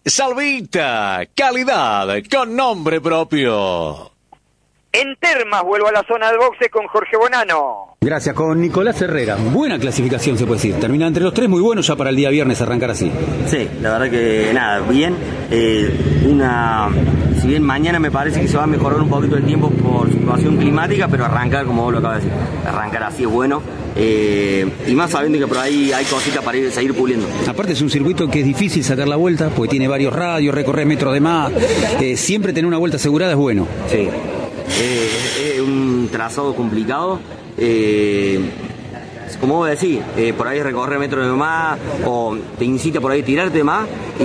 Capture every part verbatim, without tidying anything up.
Salvita, calidad con nombre propio. En Termas vuelvo a la zona de boxe con Jorge Bonano. Gracias, con Nicolás Herrera. Buena clasificación se puede decir. Termina entre los tres, muy bueno ya para el día viernes arrancar así. Sí, la verdad que nada, bien. Eh, una, si bien mañana me parece que se va a mejorar un poquito el tiempo por situación climática, pero arrancar, como vos lo acabas de decir, arrancar así es bueno. Eh, y más sabiendo que por ahí hay cositas para ir, seguir puliendo. Aparte es un circuito que es difícil sacar la vuelta, porque tiene varios radios, recorrer metros de más. Eh, siempre tener una vuelta asegurada es bueno. Sí. Eh, es un trazado complicado, eh, como vos decís, eh, por ahí recorrer metros de más o te incita por ahí a tirarte más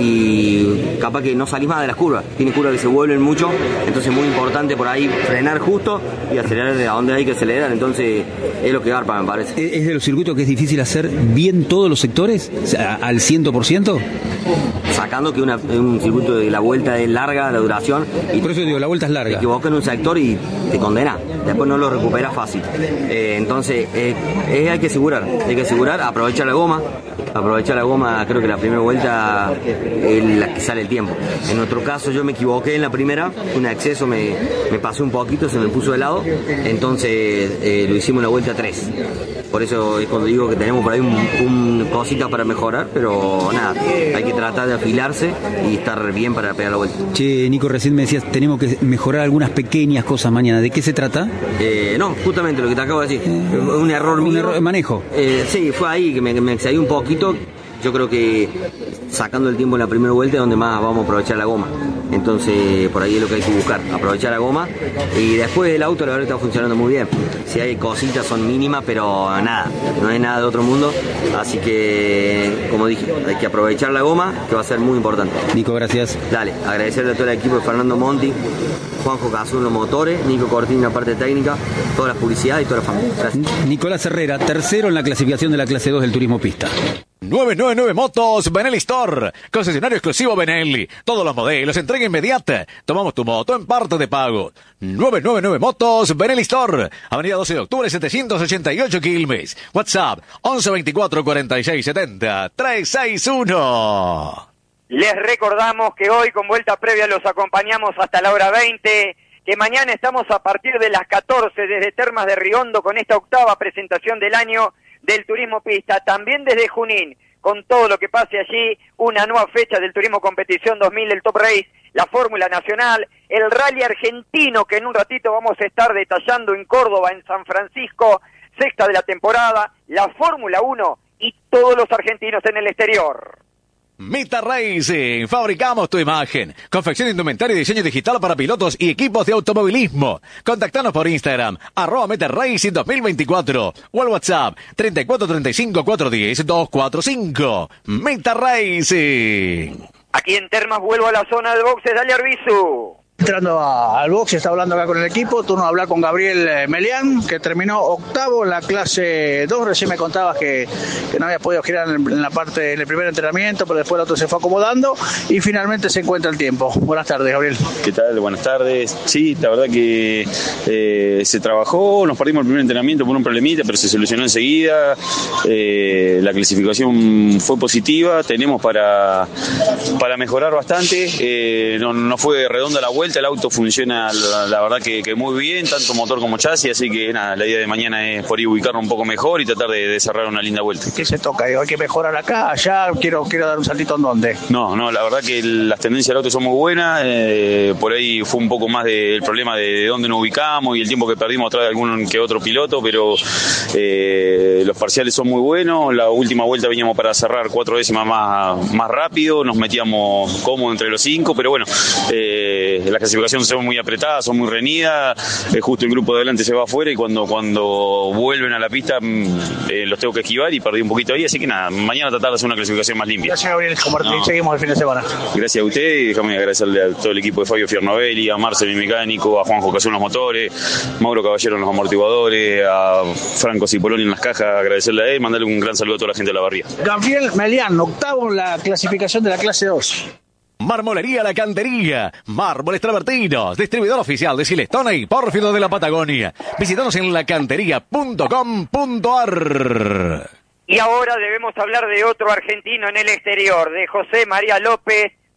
y capaz que no salís más de las curvas. Tiene curvas que se vuelven mucho, entonces es muy importante por ahí frenar justo y acelerar a donde hay que acelerar, entonces es lo que garpa, me parece. ¿Es de los circuitos que es difícil hacer bien todos los sectores? O sea, ¿al cien por ciento? Sacando que una, un circuito de la vuelta es larga, la duración. Y por eso digo, la vuelta es larga. Te equivocas en un sector y te condena. Después no lo recuperas fácil. Eh, entonces, eh, eh, hay que asegurar. Hay que asegurar, aprovechar la goma. Aprovechar la goma, creo que la primera vuelta es la que sale el tiempo. En nuestro caso, yo me equivoqué en la primera. Un exceso me, me pasó un poquito, se me puso de lado. Entonces, eh, lo hicimos en la vuelta tres. Por eso es cuando digo que tenemos por ahí un, un cositas para mejorar, pero nada, hay que tratar de afilarse y estar bien para pegar la vuelta. Che, Nico, recién me decías, tenemos que mejorar algunas pequeñas cosas mañana. ¿De qué se trata? Eh, no, justamente lo que te acabo de decir. Eh, un error mío. Un error de manejo. Eh, sí, fue ahí que me, me excedí un poquito. Yo creo que sacando el tiempo en la primera vuelta es donde más vamos a aprovechar la goma. Entonces, por ahí es lo que hay que buscar, aprovechar la goma. Y después el auto, la verdad, está funcionando muy bien. Si hay cositas, son mínimas, pero nada, no hay nada de otro mundo. Así que, como dije, hay que aprovechar la goma, que va a ser muy importante. Nico, gracias. Dale, agradecerle a todo el equipo de Fernando Monti, Juanjo Cazú en los motores, Nico Cortín en la parte técnica, todas las publicidades y toda la familia. Gracias. Nicolás Herrera, tercero en la clasificación de la clase dos del turismo pista. nueve nueve nueve Motos Benelli Store, concesionario exclusivo Benelli. Todos los modelos, entrega inmediata. Tomamos tu moto en parte de pago. nueve nueve nueve Motos Benelli Store, Avenida doce de octubre setecientos ochenta y ocho Quilmes. WhatsApp once veinticuatro cuarenta y seis setenta trescientos sesenta y uno. Les recordamos que hoy con vuelta previa los acompañamos hasta la hora veinte, que mañana estamos a partir de las catorce desde Termas de Riondo con esta octava presentación del año del Turismo Pista, también desde Junín, con todo lo que pase allí, una nueva fecha del Turismo Competición dos mil, el Top Race, la Fórmula Nacional, el Rally Argentino, que en un ratito vamos a estar detallando en Córdoba, en San Francisco, sexta de la temporada, la Fórmula uno y todos los argentinos en el exterior. Meta Racing, fabricamos tu imagen. Confección de indumentaria y diseño digital para pilotos y equipos de automovilismo. Contactanos por Instagram, arroba Meta Racing dos mil veinticuatro o al WhatsApp treinta y cuatro treinta y cinco cuatrocientos diez doscientos cuarenta y cinco. Meta Racing. Aquí en Termas vuelvo a la zona de boxes, dale Arbizu. Entrando a, al box, está hablando acá con el equipo, turno a hablar con Gabriel eh, Melián, que terminó octavo en la clase dos, recién me contabas que, que no había podido girar en, en la parte, en el primer entrenamiento, pero después el otro se fue acomodando y finalmente se encuentra el tiempo. Buenas tardes, Gabriel. ¿Qué tal? Buenas tardes. Sí, la verdad que eh, se trabajó, nos perdimos el primer entrenamiento por un problemita, pero se solucionó enseguida, eh, la clasificación fue positiva, tenemos para, para mejorar bastante, eh, no, no fue redonda la vuelta, el auto funciona la, la verdad que, que muy bien, tanto motor como chasis, así que nada, la idea de mañana es por ahí ubicarlo un poco mejor y tratar de, de cerrar una linda vuelta. ¿Qué se toca? Digo, hay que mejorar acá, allá, quiero, quiero dar un saltito en dónde. No, no, la verdad que las tendencias del auto son muy buenas, eh, por ahí fue un poco más del problema de, de dónde nos ubicamos y el tiempo que perdimos atrás de algún que otro piloto, pero eh, los parciales son muy buenos, la última vuelta veníamos para cerrar cuatro décimas más, más rápido, nos metíamos cómodo entre los cinco, pero bueno, eh, las clasificaciones son muy apretadas, son muy reñidas, eh, justo el grupo de adelante se va afuera y cuando, cuando vuelven a la pista eh, los tengo que esquivar y perdí un poquito ahí, así que nada, mañana tratar de hacer una clasificación más limpia. Gracias, Gabriel, no. Seguimos el fin de semana. Gracias a usted y déjame agradecerle a todo el equipo de Fabio Fiernovelli, a Marcel, mi mecánico, a Juanjo Cazú en los motores, Mauro Caballero en los amortiguadores, a Franco Cipoloni en las cajas, agradecerle a él, mandarle un gran saludo a toda la gente de la barría. Gabriel Melián, octavo en la clasificación de la clase dos. Marmolería La Cantería, mármoles travertinos, distribuidor oficial de Silestone y Pórfido de la Patagonia. Visítanos en la cantería punto com punto a r. Y ahora debemos hablar de otro argentino en el exterior, de José María López,